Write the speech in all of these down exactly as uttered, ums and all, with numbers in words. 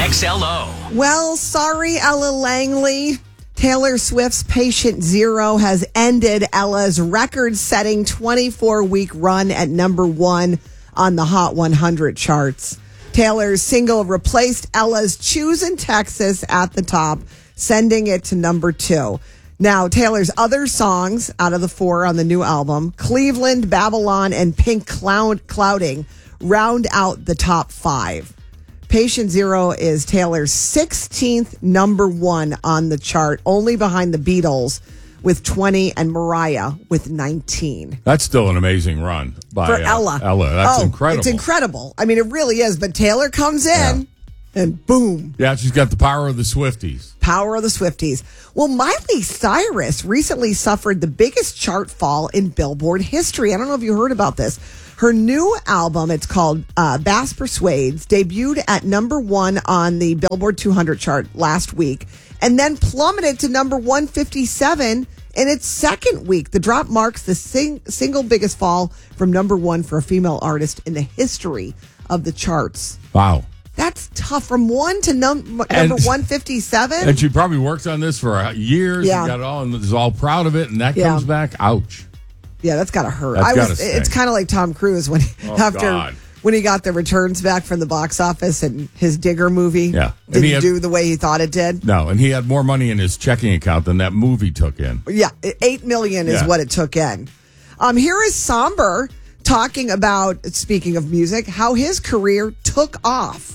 X L O. Well, sorry, Ella Langley. Taylor Swift's Patient Zero has ended Ella's record-setting twenty-four week run at number one on the Hot one hundred charts. Taylor's single replaced Ella's Choosing Texas at the top, sending it to number two. Now, Taylor's other songs out of the four on the new album, Cleveland, Babylon, and Pink Cloud- Clouding, round out the top five. Patient Zero is Taylor's sixteenth number one on the chart, only behind the Beatles with twenty and Mariah with nineteen. That's still an amazing run by For uh, Ella. Ella. That's oh, incredible. It's incredible. I mean, it really is. But Taylor comes in yeah. and boom. Yeah, she's got the power of the Swifties. Power of the Swifties. Well, Miley Cyrus recently suffered the biggest chart fall in Billboard history. I don't know if you heard about this. Her new album, it's called uh, Bass Persuades, debuted at number one on the Billboard two hundred chart last week and then plummeted to number one fifty-seven in its second week. The drop marks the sing- single biggest fall from number one for a female artist in the history of the charts. Wow. That's tough. From one to num- And- number one fifty-seven. And she probably worked on this for years Yeah. and got it all and is all proud of it, and that Yeah. comes back. Ouch. Yeah, that's gotta hurt. That's I gotta was. sting. It's kind of like Tom Cruise when he, Oh, after God. when he got the returns back from the box office and his Digger movie Yeah. And didn't he had- do the way he thought it did. No, and he had more money in his checking account than that movie took in. Yeah, eight million is Yeah. what it took in. Um, here is Somber talking about, speaking of music, how his career took off.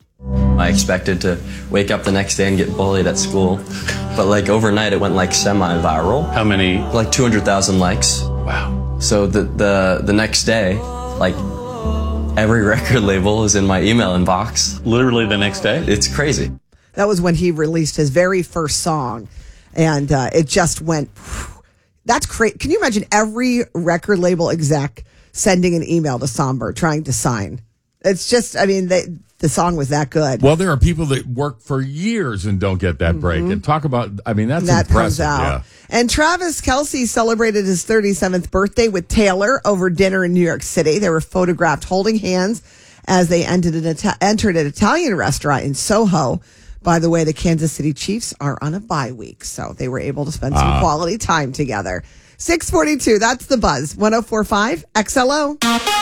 I expected to wake up the next day and get bullied at school, but like overnight it went like semi-viral. How many? Like two hundred thousand likes. Wow. So the, the the next day, like every record label is in my email inbox. Literally the next day? It's crazy. That was when he released his very first song, and uh, it just went. That's crazy. Can you imagine every record label exec sending an email to Somber trying to sign? It's just, I mean, they, the song was that good. Well, there are people that work for years and don't get that break. And talk about, I mean, that's that comes impressive. out. Yeah. And Travis Kelce celebrated his thirty-seventh birthday with Taylor over dinner in New York City. They were photographed holding hands as they entered an, Ita- entered an Italian restaurant in Soho. By the way, the Kansas City Chiefs are on a bye week, so they were able to spend some Uh. quality time together. six forty-two, that's the buzz. one oh four point five X L O.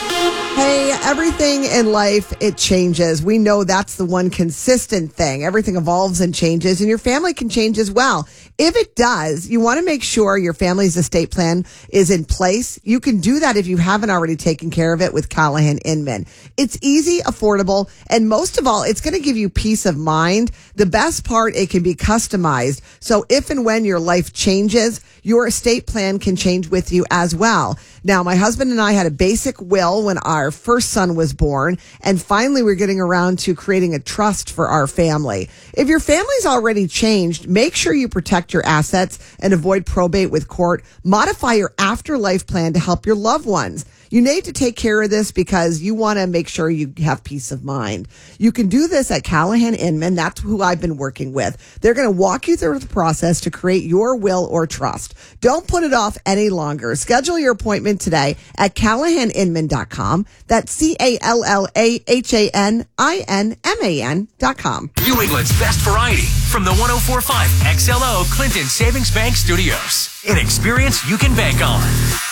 Hey, everything in life, it changes. We know that's the one consistent thing. Everything evolves and changes, and your family can change as well. If it does, you want to make sure your family's estate plan is in place. You can do that if you haven't already taken care of it with Callahan Inman. It's easy, affordable, and most of all, it's going to give you peace of mind. The best part, it can be customized. So if and when your life changes, your estate plan can change with you as well. Now, my husband and I had a basic will when our first son was born, and finally we're getting around to creating a trust for our family. If your family's already changed, make sure you protect your assets and avoid probate with court. Modify your afterlife plan to help your loved ones. You need to take care of this because you want to make sure you have peace of mind. You can do this at Callahan Inman. That's who I've been working with. They're going to walk you through the process to create your will or trust. Don't put it off any longer. Schedule your appointment today at callahan inman dot com. That's C A L L A H A N I N M A N dot com. New England's best variety from the one oh four point five X L O Clinton Savings Bank Studios. An experience you can bank on.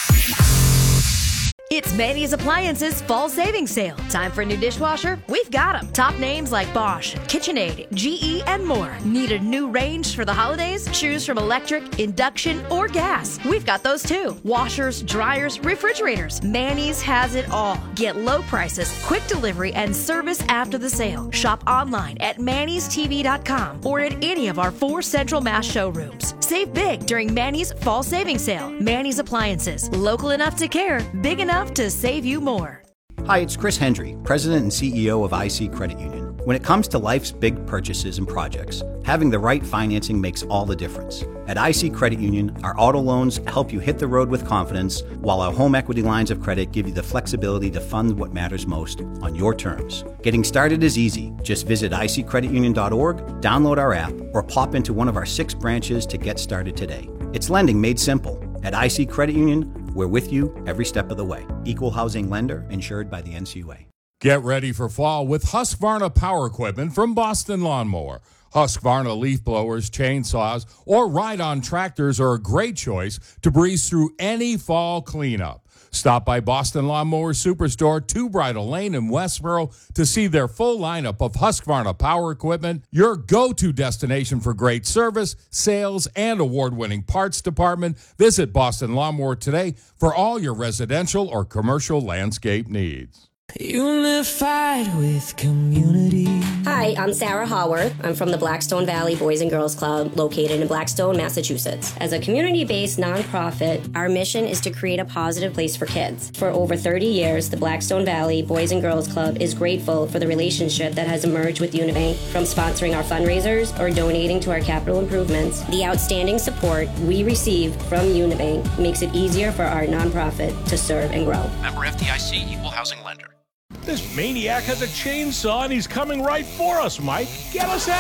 It's Manny's Appliances Fall Savings Sale. Time for a new dishwasher? We've got them. Top names like Bosch, KitchenAid, G E, and more. Need a new range for the holidays? Choose from electric, induction, or gas. We've got those too. Washers, dryers, refrigerators. Manny's has it all. Get low prices, quick delivery, and service after the sale. Shop online at manny's t v dot com or at any of our four Central Mass showrooms. Save big during Manny's Fall Savings Sale. Manny's Appliances. Local enough to care, big enough to save you more. Hi, it's Chris Hendry, President and C E O of I C Credit Union. When it comes to life's big purchases and projects, having the right financing makes all the difference. At I C Credit Union, our auto loans help you hit the road with confidence, while our home equity lines of credit give you the flexibility to fund what matters most on your terms. Getting started is easy. Just visit i c credit union dot org, download our app, or pop into one of our six branches to get started today. It's lending made simple. At I C Credit Union, we're with you every step of the way. Equal housing lender, insured by the N C U A. Get ready for fall with Husqvarna power equipment from Boston Lawnmower. Husqvarna leaf blowers, chainsaws, or ride-on tractors are a great choice to breeze through any fall cleanup. Stop by Boston Lawnmower Superstore, Two Bridle Lane in Westboro to see their full lineup of Husqvarna power equipment, your go-to destination for great service, sales, and award-winning parts department. Visit Boston Lawnmower today for all your residential or commercial landscape needs. Unified with community. Hi, I'm Sarah Haworth. I'm from the Blackstone Valley Boys and Girls Club located in Blackstone, Massachusetts. As a community-based nonprofit, our mission is to create a positive place for kids. For over thirty years, the Blackstone Valley Boys and Girls Club is grateful for the relationship that has emerged with Unibank. From sponsoring our fundraisers or donating to our capital improvements, the outstanding support we receive from Unibank makes it easier for our nonprofit to serve and grow. Member F D I C, Equal Housing Lender. This maniac has a chainsaw and he's coming right for us, Mike. Get us out.